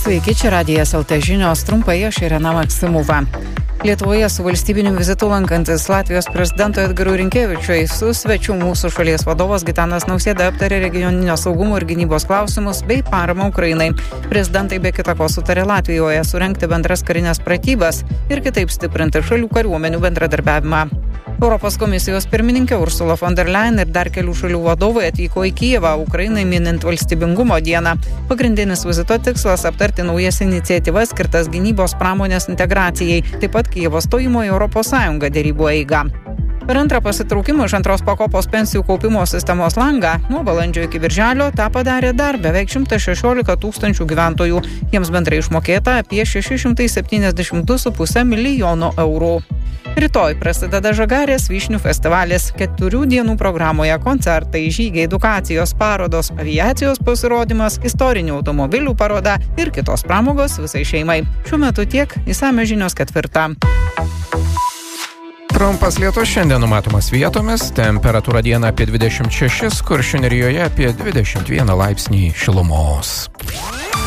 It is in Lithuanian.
Sveiki, čia Radijas LT žinios, trumpai aš Irena Maksimova. Lietuvoje su valstybiniu vizitu lankantis Latvijos prezidento Edgarui Rinkevičiui su svečiu mūsų šalies vadovas Gitanas Nausėda aptarė regioninio saugumo ir gynybos klausimus bei paramą Ukrainai. Prezidentai be kita ko sutarė Latvijoje surengti bendras karinės pratybas ir kitaip stiprinti šalių kariuomenių bendradarbiavimą. Europos komisijos pirmininkė Ursula von der Leyen ir dar kelių šalių vadovai atvyko į Kijevą, Ukrainai minint valstybingumo dieną. Pagrindinis vizito tikslas aptarti naujas iniciatyvas skirtas gynybos pramonės integracijai, taip pat Kijevo stojimo į Europos Sąjungą derybų eigą. Per antrą pasitraukimą iš antros pakopos pensijų kaupimo sistemos langą nuo balandžio iki birželio tą padarė dar beveik 116 000 gyventojų. Jiems bendrai išmokėta apie 672,5 milijono eurų. Rytoj prasideda Žagarės vyšnių festivalis. 4 dienų programoje koncertai, žygiai, edukacijos, parodos, aviacijos pasirodymas, istorinių automobilių paroda ir kitos pramogos visai šeimai. Šiuo metu tiek, išsamios žinios 4. Trumpas lietus šiandien numatomas vietomis, temperatūra dieną apie 26, Kuršių nerijoje apie 21 laipsnį šilumos.